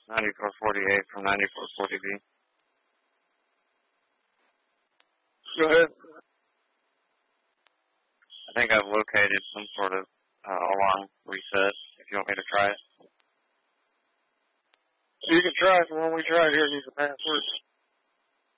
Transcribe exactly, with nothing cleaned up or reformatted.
ninety-four forty-eight from ninety-four forty B. Go ahead. I think I've located some sort of uh, alarm reset, if you want me to try it. You can try it. The one we tried here needs a password.